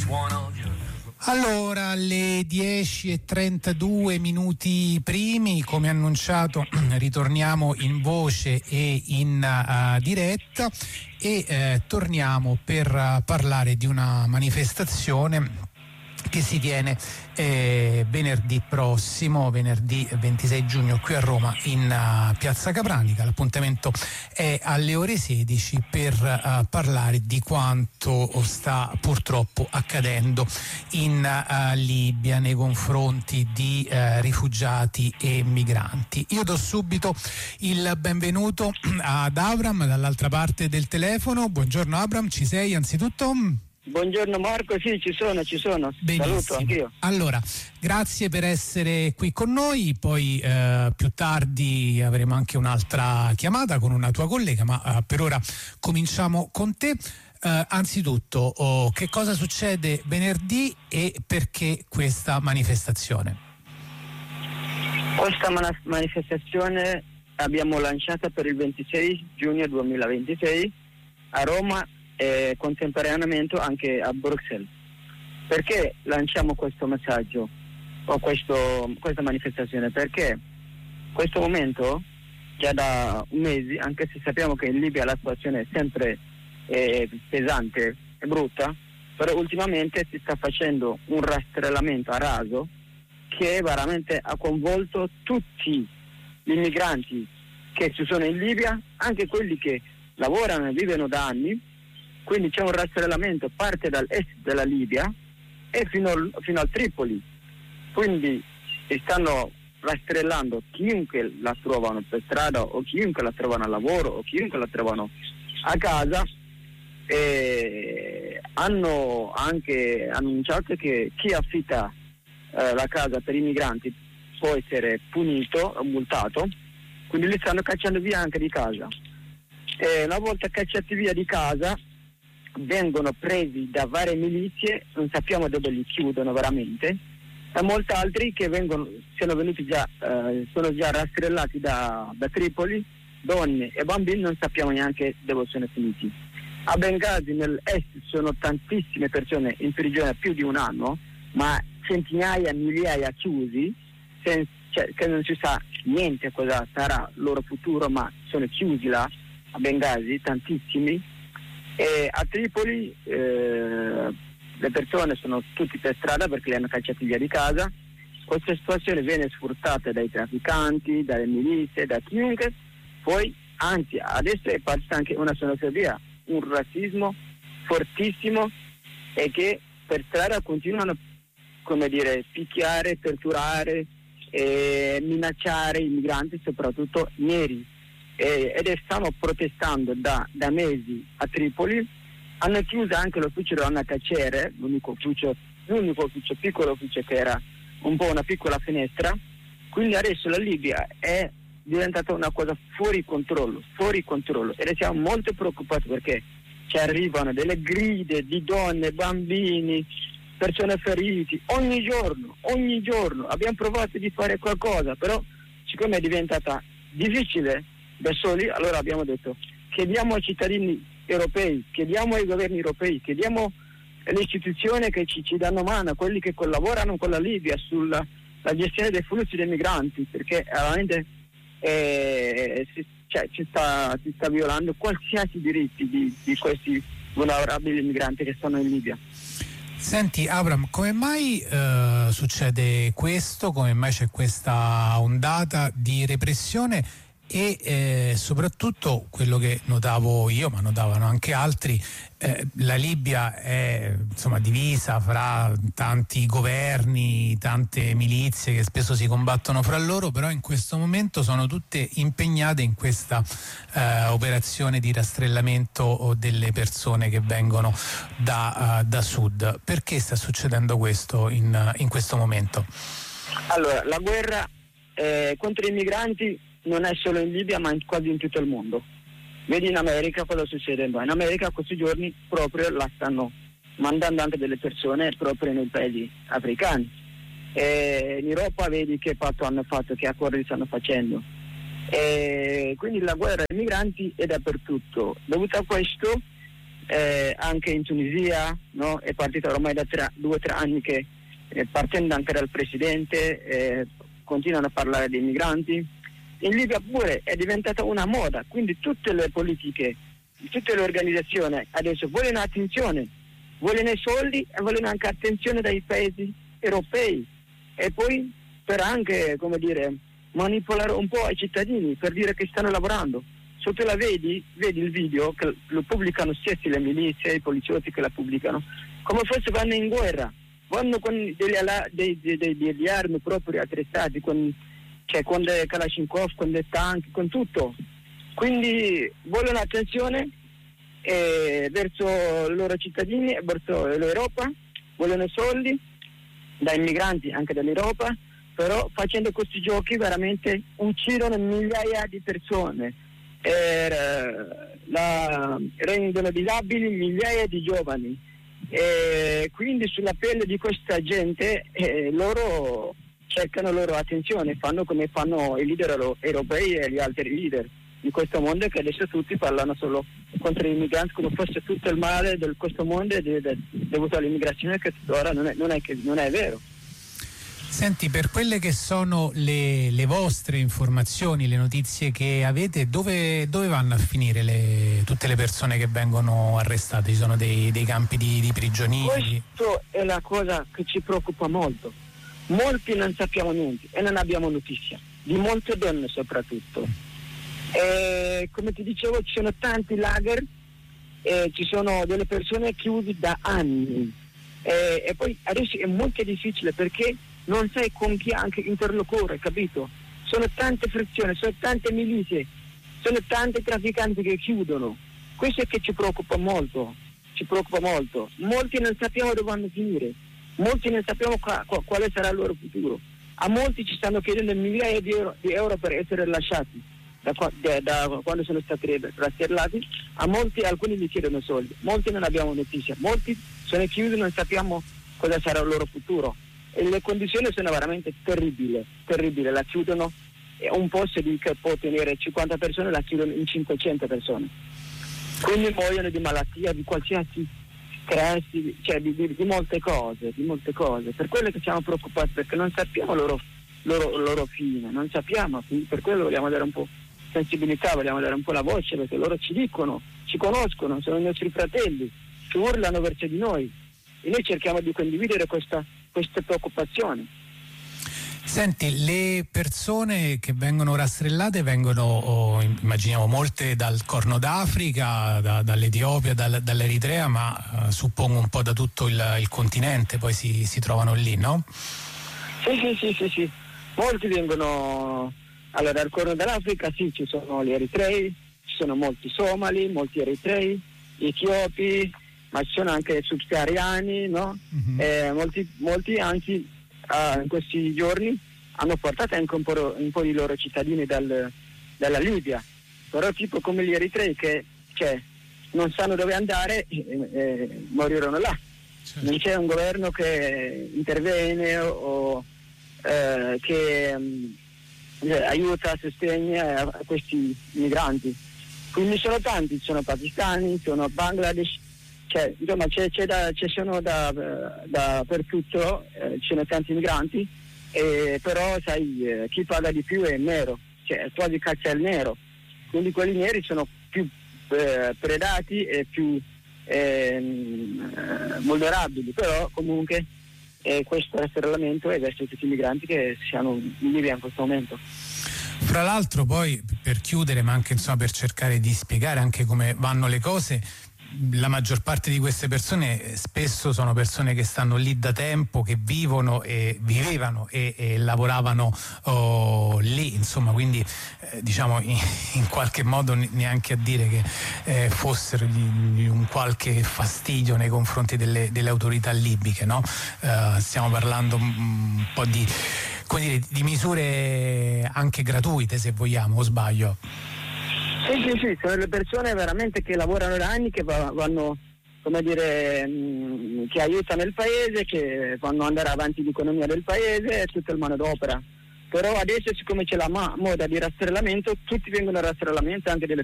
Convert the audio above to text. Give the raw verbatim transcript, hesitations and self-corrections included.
Allora, alle dieci e trentadue minuti primi, come annunciato, ritorniamo in voce e in uh, diretta e eh, torniamo per uh, parlare di una manifestazione che si tiene eh, venerdì prossimo, venerdì ventisei giugno qui a Roma in uh, Piazza Capranica. L'appuntamento è alle ore sedici per uh, parlare di quanto sta purtroppo accadendo in uh, Libia nei confronti di uh, rifugiati e migranti. Io do subito il benvenuto ad Abram dall'altra parte del telefono. Buongiorno Abram, ci sei anzitutto? Buongiorno Marco, sì, ci sono, ci sono. Benissimo. Saluto anch'io. Allora, grazie per essere qui con noi, poi eh, più tardi avremo anche un'altra chiamata con una tua collega, ma eh, per ora cominciamo con te. Eh, anzitutto, oh, che cosa succede venerdì e perché questa manifestazione? Questa man- manifestazione abbiamo lanciata per il ventisei giugno duemilaventisei a Roma e contemporaneamente anche a Bruxelles. Perché lanciamo questo messaggio o questo, questa manifestazione? Perché in questo momento, già da mesi, anche se sappiamo che in Libia la situazione è sempre eh, pesante e brutta, però ultimamente si sta facendo un rastrellamento a raso che veramente ha coinvolto tutti gli immigranti che ci sono in Libia, anche quelli che lavorano e vivono da anni. Quindi c'è un rastrellamento, parte dall'est della Libia e fino al, fino al Tripoli. Quindi stanno rastrellando chiunque la trovano per strada o chiunque la trovano al lavoro o chiunque la trovano a casa, e hanno anche annunciato che chi affitta eh, la casa per i migranti può essere punito o multato, quindi li stanno cacciando via anche di casa. E una volta cacciati via di casa vengono presi da varie milizie, non sappiamo dove li chiudono veramente, e molti altri che vengono, sono venuti già, eh, sono già rastrellati da, da Tripoli, donne e bambini, non sappiamo neanche dove sono finiti. A Bengasi nell'est sono tantissime persone in prigione più di un anno, ma centinaia, migliaia chiusi, sen- cioè, che non si sa niente cosa sarà il loro futuro, ma sono chiusi là a Bengasi, tantissimi. E a Tripoli eh, le persone sono tutti per strada perché li hanno cacciati via di casa. Questa situazione viene sfruttata dai trafficanti, dalle milizie, da chiunque. Poi, anzi, adesso è partita anche una xenofobia, un razzismo fortissimo, e che per strada continuano, come dire, picchiare, torturare e minacciare i migranti, soprattutto neri. Eh, ed stanno protestando da, da mesi a Tripoli. Hanno chiuso anche l'ufficio dell'O N H C R, l'unico ufficio, l'unico ufficio, piccolo ufficio che era un po' una piccola finestra. Quindi adesso la Libia è diventata una cosa fuori controllo, fuori controllo, ed siamo molto preoccupati perché ci arrivano delle grida di donne, bambini, persone ferite ogni giorno, ogni giorno. Abbiamo provato di fare qualcosa, però siccome è diventata difficile da soli, allora abbiamo detto: chiediamo ai cittadini europei, chiediamo ai governi europei, chiediamo alle istituzioni che ci, ci danno mano, quelli che collaborano con la Libia sulla la gestione dei flussi dei migranti, perché veramente eh, si, cioè, ci sta, si sta violando qualsiasi diritti di, di questi vulnerabili migranti che sono in Libia. Senti Abram, come mai eh, succede questo? Come mai c'è questa ondata di repressione? E eh, soprattutto quello che notavo io, ma notavano anche altri, eh, la Libia è insomma divisa fra tanti governi, tante milizie che spesso si combattono fra loro, però in questo momento sono tutte impegnate in questa eh, operazione di rastrellamento delle persone che vengono da, uh, da sud. Perché sta succedendo questo in, in questo momento? Allora, la guerra eh, contro i migranti non è solo in Libia, ma in, quasi in tutto il mondo. Vedi in America cosa succede? In America questi giorni proprio la stanno mandando anche delle persone proprio nei paesi africani. E in Europa vedi che patto hanno fatto, che accordi stanno facendo. E quindi la guerra ai migranti è dappertutto. Dovuto a questo eh, anche in Tunisia, no? È partita ormai da tre, due o tre anni che eh, partendo anche dal presidente eh, continuano a parlare dei migranti. In Libia pure è diventata una moda, quindi tutte le politiche, tutte le organizzazioni adesso vogliono attenzione, vogliono i soldi e vogliono anche attenzione dai paesi europei, e poi per anche, come dire, manipolare un po' i cittadini per dire che stanno lavorando. Se tu la vedi, vedi il video che lo pubblicano stessi le milizie, i poliziotti che la pubblicano, come fosse vanno in guerra, vanno con delle, dei, dei, dei, degli armi proprio attrezzati, con, cioè con dei Kalashnikov, con dei tank, con tutto. Quindi vogliono attenzione eh, verso i loro cittadini e verso l'Europa, vogliono soldi dai migranti anche dall'Europa, però facendo questi giochi veramente uccidono migliaia di persone, eh, la, rendono disabili migliaia di giovani, e quindi sulla pelle di questa gente eh, loro cercano loro attenzione, fanno come fanno i leader europei e gli altri leader di questo mondo, che adesso tutti parlano solo contro i migranti come fosse tutto il male di questo mondo de, de, dovuto all'immigrazione, che ora non è, non è, che, non è vero. Senti, per quelle che sono le, le vostre informazioni, le notizie che avete, dove, dove vanno a finire le, tutte le persone che vengono arrestate? Ci sono dei, dei campi di, di prigionieri? Questo è la cosa che ci preoccupa molto. Molti non sappiamo niente e non abbiamo notizia, di molte donne soprattutto. E, come ti dicevo, ci sono tanti lager, e ci sono delle persone chiuse da anni, e, e poi adesso è molto difficile perché non sai con chi anche interloquire, capito? Sono tante frizioni, sono tante milizie, sono tanti trafficanti che chiudono. Questo è che ci preoccupa molto, ci preoccupa molto. Molti non sappiamo dove vanno a finire, molti non sappiamo qua, qua, quale sarà il loro futuro. A molti ci stanno chiedendo migliaia di euro, di euro per essere lasciati da, da, da quando sono stati rastrellati. A molti, alcuni gli chiedono soldi, molti non abbiamo notizia, molti sono chiusi, non sappiamo cosa sarà il loro futuro. E le condizioni sono veramente terribili, terribili, la chiudono, un posto di, che può tenere cinquanta persone la chiudono in cinquecento persone, quindi muoiono di malattia, di qualsiasi stress, di, cioè di, di, di molte cose, di molte cose. Per quello che siamo preoccupati, perché non sappiamo il loro, loro, loro fine, non sappiamo, quindi per quello vogliamo dare un po' sensibilità, vogliamo dare un po' la voce, perché loro ci dicono, ci conoscono, sono i nostri fratelli, ci urlano verso di noi e noi cerchiamo di condividere questa queste preoccupazioni. Senti, le persone che vengono rastrellate vengono, oh, immaginiamo, molte dal Corno d'Africa, da, dall'Etiopia, dal, dall'Eritrea, ma uh, suppongo un po' da tutto il, il continente, poi si, si trovano lì, no? Sì, sì, sì, sì, sì. Molti vengono, allora dal Corno dell'Africa sì, ci sono gli eritrei, ci sono molti somali, molti eritrei, etiopi, ma ci sono anche subsahariani, no? Uh-huh. Eh, molti, molti anzi uh, in questi giorni hanno portato anche un po', un po' di loro cittadini dal, dalla Libia, però tipo come gli eritrei che cioè, non sanno dove andare, eh, eh, morirono là. Certo. Non c'è un governo che interviene o eh, che um, aiuta, sostegna a, a questi migranti. Quindi sono tanti, sono pakistani, sono Bangladesh. Cioè, insomma, c'è, c'è da, ci sono da, dappertutto, eh, ci sono tanti migranti, eh, però sai, eh, chi paga di più è il nero, cioè quasi caccia il nero, quindi quelli neri sono più eh, predati e più eh, vulnerabili, però comunque eh, questo rastrellamento è verso tutti i migranti che siano in Libia in questo momento. Fra l'altro poi, per chiudere, ma anche insomma per cercare di spiegare anche come vanno le cose, la maggior parte di queste persone spesso sono persone che stanno lì da tempo, che vivono e vivevano e, e lavoravano oh, lì, insomma, quindi eh, diciamo in, in qualche modo neanche a dire che eh, fossero di, di un qualche fastidio nei confronti delle, delle autorità libiche, no? Uh, stiamo parlando un, un po' di, come dire, di misure anche gratuite, se vogliamo, o sbaglio? Sì, sì, sì, sono le persone veramente che lavorano da anni, che vanno, come dire, mh, che aiutano il paese, che fanno andare avanti l'economia del paese e tutto il manodopera. Però adesso, siccome c'è la ma- moda di rastrellamento, tutti vengono a rastrellamento, anche delle